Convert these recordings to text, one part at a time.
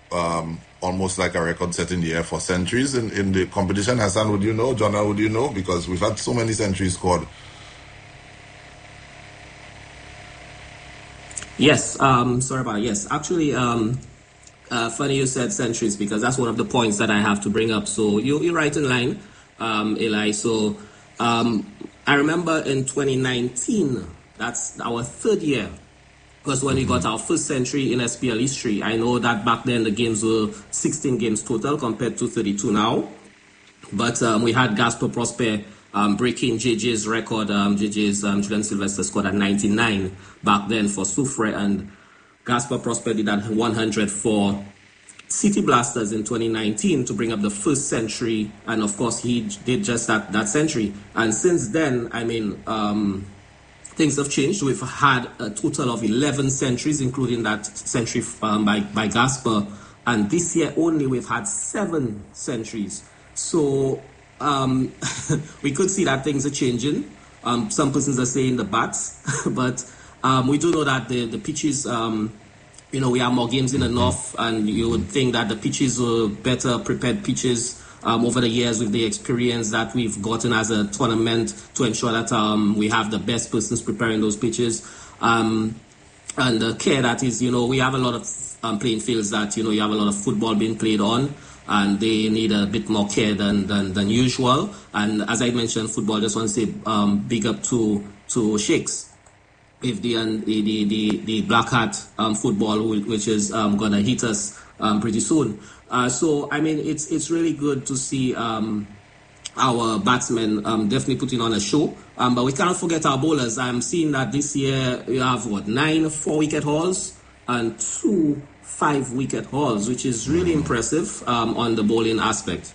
almost like a record-setting year for centuries in the competition. Hassan, would you know? Jonah, would you know? Because we've had so many centuries scored. Yes, sorry about it. Yes, actually, funny you said centuries because that's one of the points that I have to bring up. So you're right in line, Eli. So I remember in 2019, that's our third year, because when we got our first century in SPL history. I know that back then the games were 16 games total compared to 32 now. But we had Gaspar Prosper breaking JJ's record. JJ's Julian Sylvester scored at 99 back then for Soufrière, and Gaspar Prosper did at 100 for City Blasters in 2019 to bring up the first century. And of course, he did just that century. And since then, I mean, things have changed. We've had a total of 11 centuries, including that century by Gaspar. And this year only, we've had 7 centuries. So we could see that things are changing. Some persons are saying the bats, but we do know that the pitches, we have more games in the north, and you would think that the pitches were better prepared pitches over the years with the experience that we've gotten as a tournament to ensure that we have the best persons preparing those pitches. And the care that is, we have a lot of playing fields that, you have a lot of football being played on, and they need a bit more care than usual. And as I mentioned, football, just want to say big up to Shakes with the Black Hat football, which is going to hit us pretty soon. So, I mean, it's really good to see our batsmen definitely putting on a show. But we can't forget our bowlers. I'm seeing that this year you have, 9 4-wicket hauls and 2 5-wicket hauls, which is really impressive on the bowling aspect.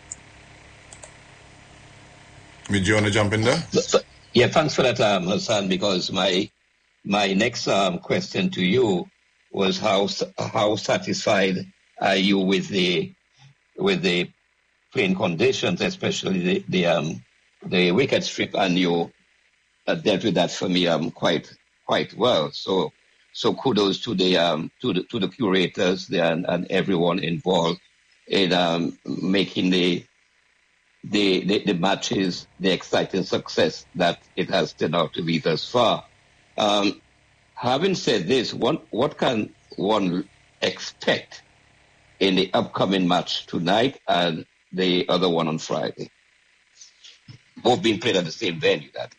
Do you want to jump in there? Yeah, thanks for that, Hassan, because my next question to you was how satisfied are you with the playing conditions, especially the wicket strip, and you dealt with that for me quite well. So kudos to the curators and everyone involved in making the matches the exciting success that it has turned out to be thus far. Having said this, what can one expect in the upcoming match tonight and the other one on Friday? Both being played at the same venue, that is.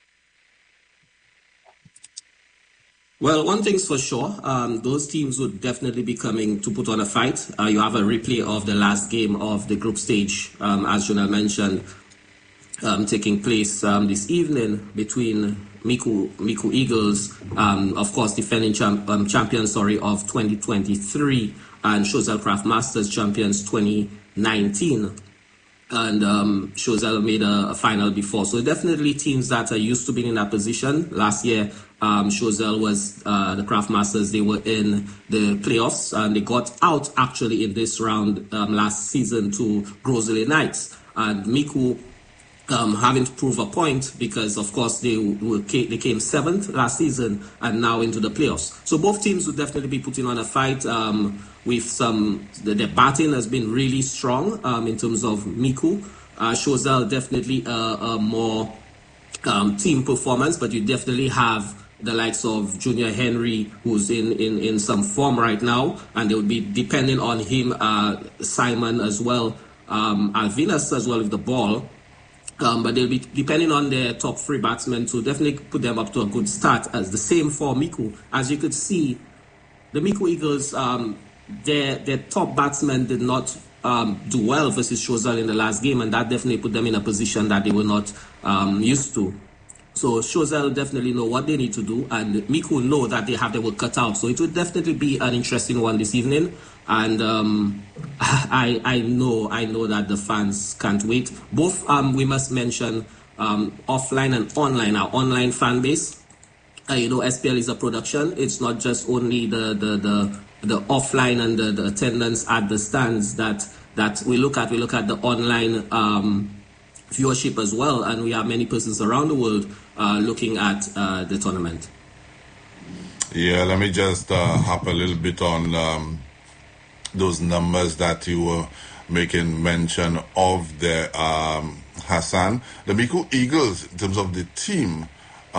Well, one thing's for sure, those teams would definitely be coming to put on a fight. You have a replay of the last game of the group stage, as Jonah mentioned, taking place this evening between Miku Eagles, of course, defending champions of 2023, and Choiseul Craft Masters champions 2019. And Choiseul made a final before. So definitely teams that are used to being in that position. Last year, Choiseul was the Craft Masters. They were in the playoffs, and they got out actually in this round last season to Grosley Knights. And Miku having to prove a point because, of course, they came 7th last season and now into the playoffs. So both teams would definitely be putting on a fight. With the batting has been really strong in terms of Miku. Choiseul definitely a more team performance, but you definitely have the likes of Junior Henry, who's in some form right now, and they would be depending on him, Simon as well, Alvinas as well with the ball. But they'll be depending on their top 3 batsmen to definitely put them up to a good start. As the same for Miku. As you could see, the Miku Eagles, their top batsmen did not do well versus Choiseul in the last game, and that definitely put them in a position that they were not used to. So Choiseul definitely know what they need to do, and Miku know that they have their work cut out. So it will definitely be an interesting one this evening. And I know that the fans can't wait. Both we must mention offline and online. Our online fan base, SPL is a production. It's not just only the offline and the attendance at the stands that we look at. We look at the online viewership as well, and we have many persons around the world looking at the tournament. Yeah, let me just hop a little bit on those numbers that you were making mention of there, Hassan. The Mico Eagles, in terms of the team,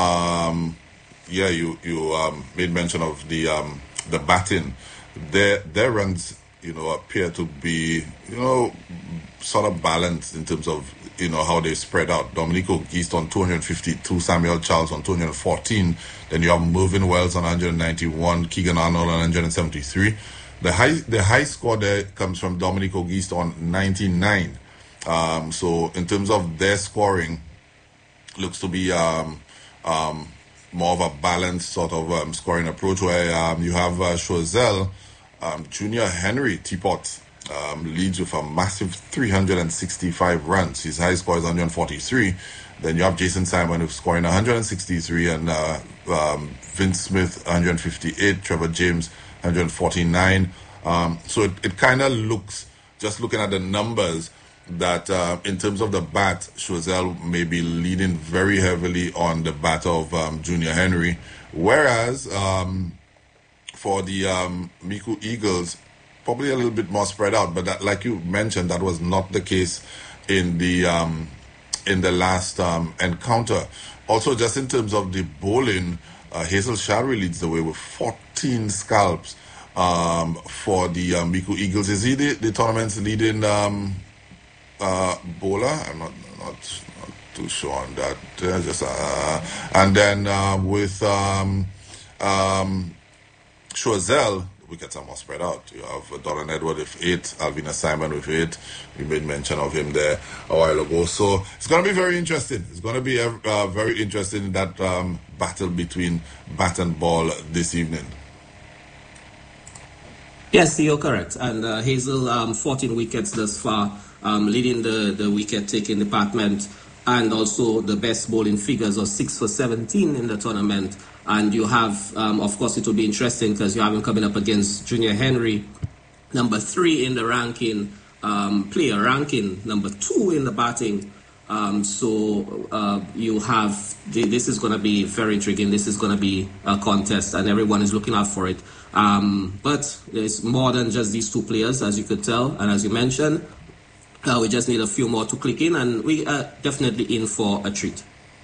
you made mention of the batting. Their runs, appear to be, sort of balanced in terms of, how they spread out. Dominic O'Geist on 252, Samuel Charles on 214. Then you have Mervyn Wells on 191, Keegan Arnold on 173. The high score there comes from Dominic O'Geist on 99. So in terms of their scoring, looks to be more of a balanced sort of scoring approach, where you have Choiseul, Junior Henry Teapot leads with a massive 365 runs. His high score is 143. Then you have Jason Simon who's scoring 163, and Vince Smith 158, Trevor James 149. So it kind of looks, just looking at the numbers, that in terms of the bat, Choiseul may be leading very heavily on the bat of Junior Henry, whereas for the Mico Eagles, probably a little bit more spread out. But that, like you mentioned, that was not the case in the last encounter. Also, just in terms of the bowling, Hazel Shadry leads the way with 14 scalps for the Mico Eagles. Is he the tournament's leading bowler? I'm not too sure on that. And then with Choiseul, the wickets are more spread out. You have Doran Edward with 8, Alvina Simon with 8. We made mention of him there a while ago. So it's going to be very interesting. It's going to be very interesting in that battle between bat and ball this evening. Yes, you're correct. And Hazel, 14 wickets thus far, leading the wicket-taking department, and also the best bowling figures of 6 for 17 in the tournament. And you have, of course, it will be interesting because you have him coming up against Junior Henry, number 3 in the ranking, player ranking, number 2 in the batting. So you have, this is going to be very intriguing. This is going to be a contest, and everyone is looking out for it. But there's more than just these 2 players, as you could tell, and as you mentioned. We just need a few more to click in, and we are definitely in for a treat.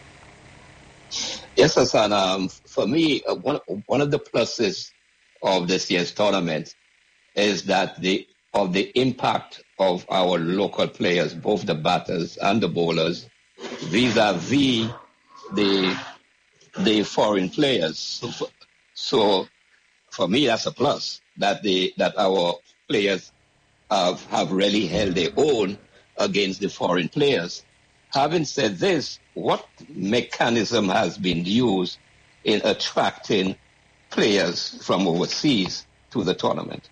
Yes, Hassan. For me, one of the pluses of this year's tournament is that the impact of our local players, both the batters and the bowlers, vis-a-vis the foreign players. So for me, that's a plus that our players have really held their own against the foreign players. Having said this, what mechanism has been used in attracting players from overseas to the tournament?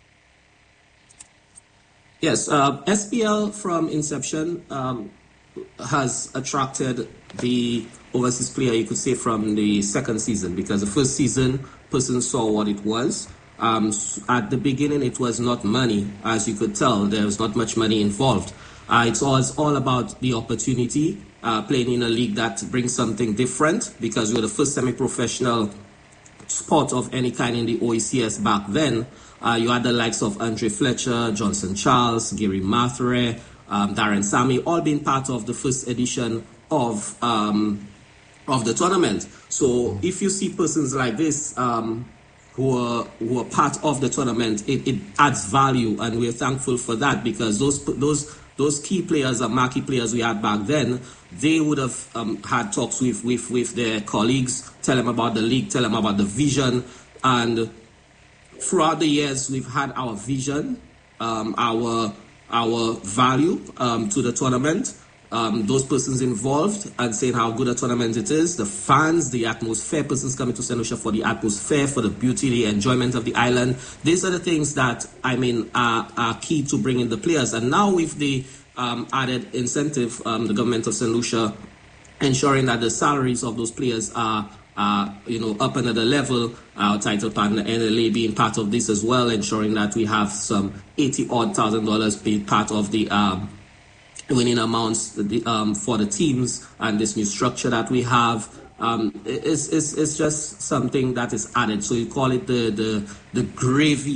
Yes, SPL from inception has attracted the overseas player, you could say, from the second season, because the first season, persons saw what it was. At the beginning, it was not money. As you could tell, there was not much money involved. It's all about the opportunity, playing in a league that brings something different, because we were the first semi-professional sport of any kind in the OECS back then. You had the likes of Andre Fletcher, Johnson Charles, Gary Mathare, Darren Sammy, all being part of the first edition of the tournament. So if you see persons like this who are part of the tournament, it adds value, and we're thankful for that, because those key players and marquee players we had back then, they would have had talks with their colleagues, tell them about the league, tell them about the vision. And throughout the years, we've had our vision, our value to the tournament, those persons involved, and saying how good a tournament it is, the fans, the atmosphere, persons coming to St. Lucia for the atmosphere, for the beauty, the enjoyment of the island. These are the things that, are key to bringing the players. And now with the added incentive, the government of St. Lucia ensuring that the salaries of those players are up another level, our title partner NLA being part of this as well, ensuring that we have some $80,000 being part of the winning amounts for the teams, and this new structure that we have is just something that is added. So you call it the gravy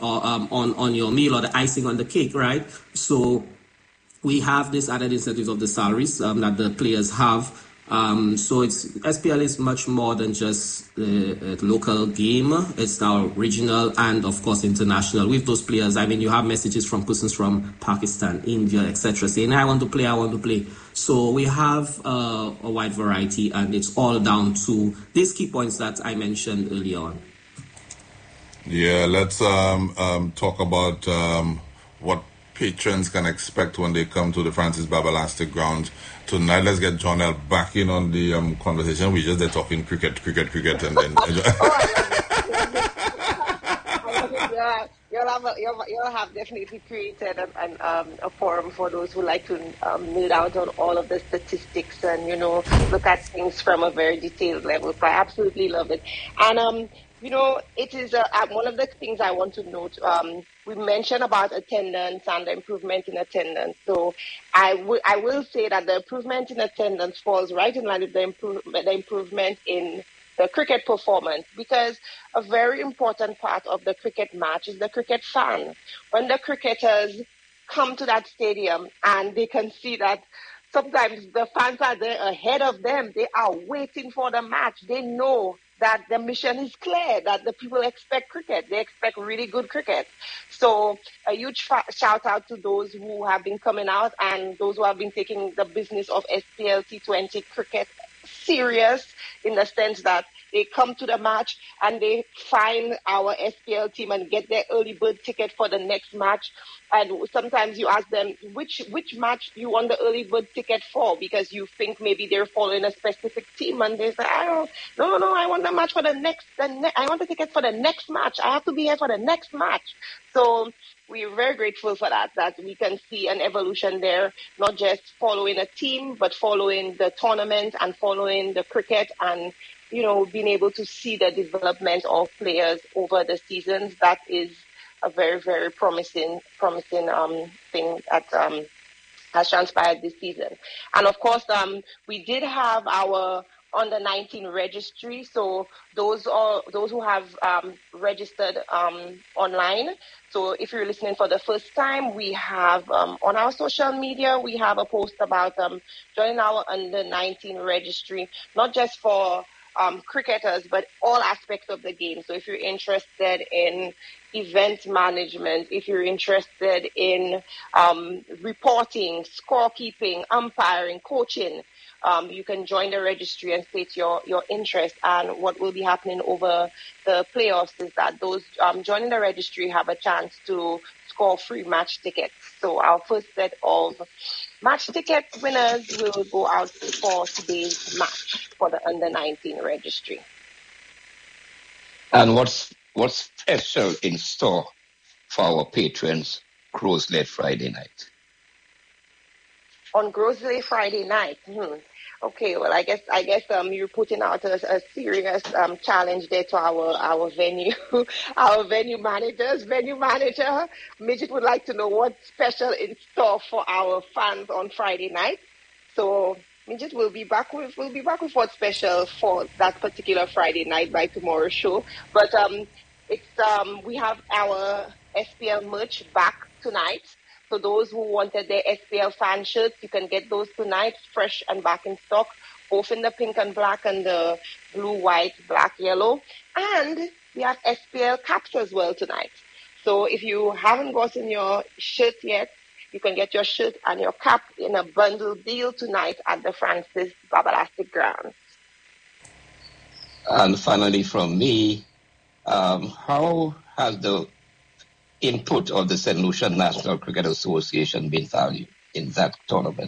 or on your meal or the icing on the cake, right? So we have this added incentives of the salaries that the players have. So SPL is much more than just a local game. It's now regional and, of course, international. With those players, I mean, you have messages from persons from Pakistan, India, etc., saying, I want to play. So we have a wide variety, and it's all down to these key points that I mentioned earlier on. Yeah, let's talk about what patrons can expect when they come to the Francis Babalastic grounds tonight. Let's get John L. back in on the conversation. We just there talking cricket, and then. You'll have definitely created a forum for those who like to nerd out on all of the statistics and look at things from a very detailed level. So I absolutely love it. And it is one of the things I want to note. We mentioned about attendance and the improvement in attendance. So I will say that the improvement in attendance falls right in line with the improvement in the cricket performance, because a very important part of the cricket match is the cricket fan. When the cricketers come to that stadium and they can see that sometimes the fans are there ahead of them, they are waiting for the match. They know that the mission is clear, that the people expect cricket. They expect really good cricket. So a huge shout out to those who have been coming out and those who have been taking the business of SPL T20 cricket serious, in the sense that they come to the match and they find our SPL team and get their early bird ticket for the next match. And sometimes you ask them which match you want the early bird ticket for, because you think maybe they're following a specific team, and they say, no, I want the match for I want the ticket for the next match. I have to be here for the next match. So we're very grateful for that we can see an evolution there, not just following a team, but following the tournament and following the cricket, and being able to see the development of players over the seasons. That is a very, very promising thing that has transpired this season. And of course, we did have our under 19 registry. So those who have registered online. So if you're listening for the first time, we have on our social media, we have a post about joining our under 19 registry, not just for cricketers, but all aspects of the game. So if you're interested in event management, if you're interested in reporting, scorekeeping, umpiring, coaching, you can join the registry and state your interest. And what will be happening over the playoffs is that those joining the registry have a chance to score free match tickets. So our first set of match ticket winners will go out for today's match for the under 19 registry. And what's special in store for our patrons Groseley Friday night? On Groseley Friday night, Okay, well, I guess you're putting out a serious challenge there to our venue, our venue manager. Midget would like to know what's special in store for our fans on Friday night. So Midget will be back with what's special for that particular Friday night by tomorrow's show. But we have our SPL merch back tonight. So those who wanted their SPL fan shirts, you can get those tonight, fresh and back in stock, both in the pink and black and the blue, white, black, yellow. And we have SPL caps as well tonight. So if you haven't gotten your shirt yet, you can get your shirt and your cap in a bundle deal tonight at the Francis Babalastic grounds. And finally from me, how has the input of the St. Lucia National Cricket Association been valued in that tournament?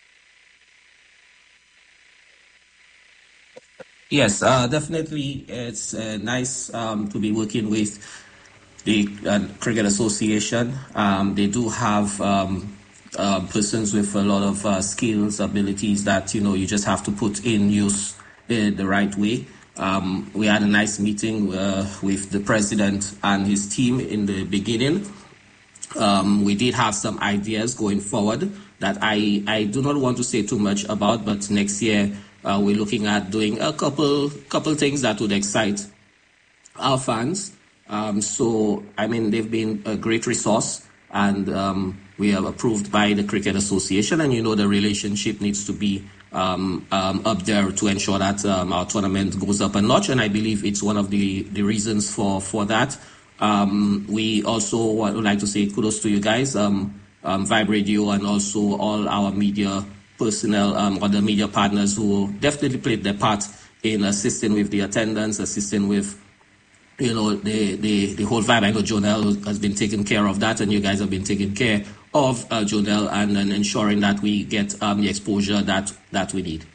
Yes, definitely. It's nice to be working with the Cricket Association. They do have persons with a lot of skills, abilities that you just have to put in use the right way. We had a nice meeting with the president and his team in the beginning. We did have some ideas going forward that I do not want to say too much about, but next year we're looking at doing a couple things that would excite our fans. So, I mean, they've been a great resource, and we are approved by the Cricket Association, and the relationship needs to be up there to ensure that our tournament goes up a notch, and I believe it's one of the reasons for that. We also would like to say kudos to you guys, Vibe Radio, and also all our media personnel, other media partners who definitely played their part in assisting with the attendance, assisting with the whole vibe. I know Jonelle has been taking care of that, and you guys have been taking care of Jonelle and ensuring that we get the exposure that we need.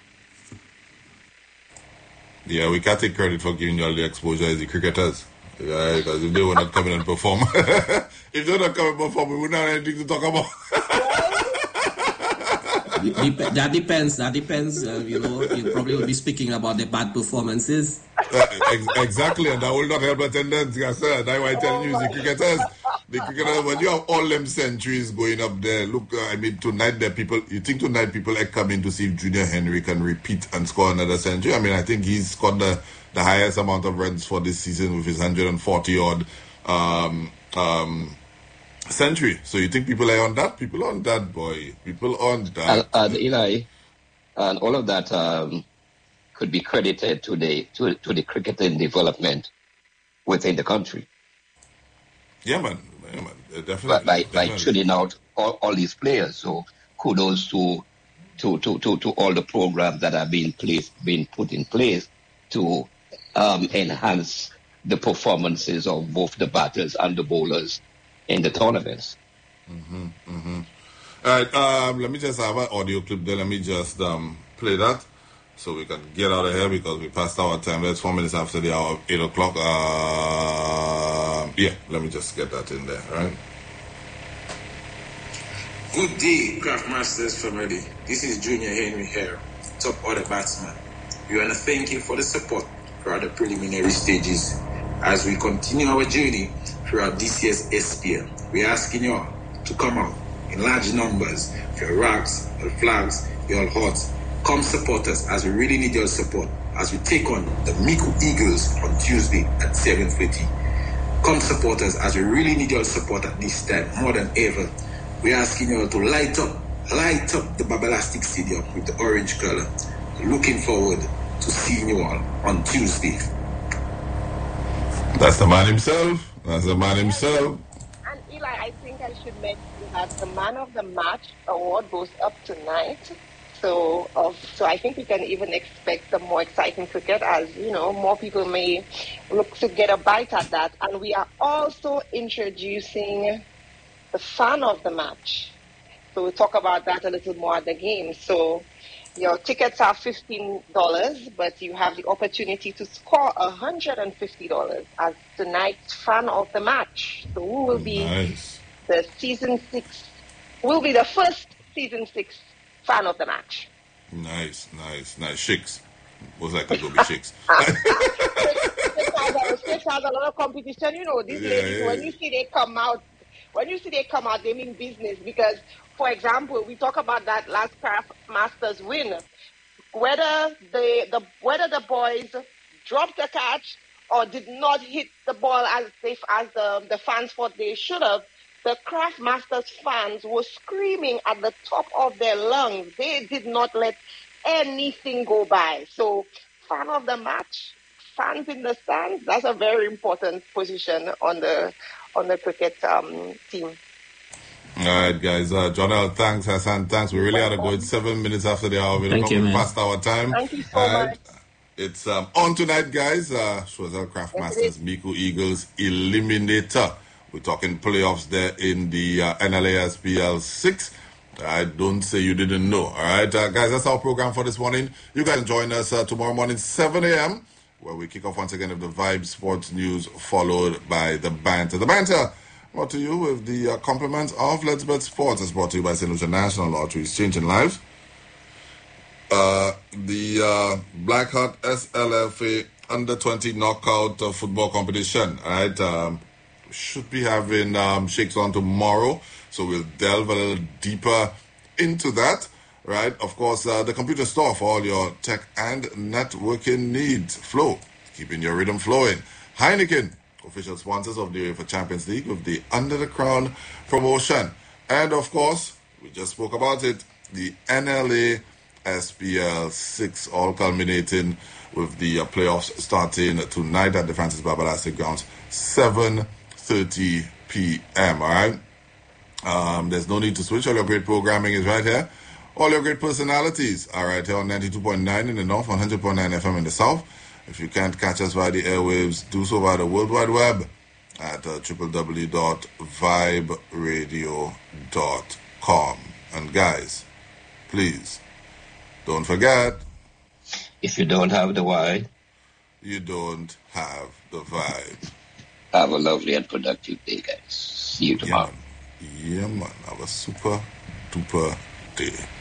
Yeah, we can't take credit for giving you all the exposure as the cricketers. Yeah, because if they were not coming and perform, if they're not coming and perform, we wouldn't have anything to talk about. That depends. You probably will be speaking about the bad performances. Exactly, and that will not help attendance, yes, sir. That's why I'm telling you, the cricketers, when you have all them centuries going up there, look, tonight you think tonight people are coming to see if Junior Henry can repeat and score another century? I mean, I think he's scored the highest amount of runs for this season with his 140-odd century. So you think people are on that? People on that, boy. People on that. And Eli, and all of that could be credited to the cricketing development within the country. Yeah, man. Definitely. By tuning out all these players. So kudos to all the programs that are being put in place to enhance the performances of both the batters and the bowlers in the tournaments. All right, let me just have an audio clip there. Let me just play that so we can get out of here because we passed our time. That's 4 minutes after the hour of 8 o'clock. Yeah, let me just get that in there, all right? Good day, Craftmasters family. This is Junior Henry here, top order batsman. We want to thank you for the support throughout the preliminary stages as we continue our journey throughout this year's SPL. We're asking y'all to come out in large numbers with your rags, your flags, your hearts. Come support us as we really need your support as we take on the Miku Eagles on Tuesday at 7:30. Come support us as we really need your support at this time more than ever. We're asking you all to light up the Babalastic Stadium with the orange color. Looking forward to seeing you all on Tuesday. That's the man himself. And Eli, I think I should mention that the Man of the Match award goes up tonight. So I think we can even expect some more exciting cricket as, more people may look to get a bite at that. And we are also introducing the Fan of the Match. So we'll talk about that a little more at the game. So your tickets are $15, but you have the opportunity to score $150 as tonight's Fan of the Match. So who will be the first season 6 Fan of the Match? Nice. Shakes. Most likely going to be Shakes. Shakes has a lot of competition. These ladies, when you see they come out, they mean business because, for example, we talk about that last Craft Masters win. Whether the boys dropped the catch or did not hit the ball as the fans thought they should have, the Craft Masters fans were screaming at the top of their lungs. They did not let anything go by. So, Fan of the Match, fans in the stands, that's a very important position on the cricket team. All right, guys. Jonelle, thanks. Hassan, thanks. We really had to go. It's 7 minutes after the hour. We're past our time. Thank you so much. It's on tonight, guys. Choiseul Craft Masters, Miku Eagles Eliminator. We're talking playoffs there in the NLASPL 6. I don't say you didn't know. All right, guys, that's our program for this morning. You guys can join us tomorrow morning, 7 a.m., where we kick off once again with the Vibe Sports News, followed by the Banter. The Banter brought to you with the compliments of Let's Bet Sports. It's brought to you by St. Lucia National Lottery. It's changing lives. The Black Heart SLFA Under-20 knockout football competition. All right, should be having Shakes on tomorrow, so we'll delve a little deeper into that, right? Of course, the computer store for all your tech and networking needs. Flow, keeping your rhythm flowing. Heineken, official sponsors of the UEFA Champions League with the Under the Crown promotion. And of course, we just spoke about it, the NLA SPL 6, all culminating with the playoffs starting tonight at the Francis Babalassi Grounds, 7:30 p.m. All right. There's no need to switch. All your great programming is right here. All your great personalities are right here on 92.9 in the north, 100.9 FM in the south. If you can't catch us via the airwaves, do so via the World Wide Web at www.viberadio.com. And guys, please, don't forget, if you don't have the why, you don't have the vibe. Have a lovely and productive day, guys. See you tomorrow. Yeah, man. Have a super duper day.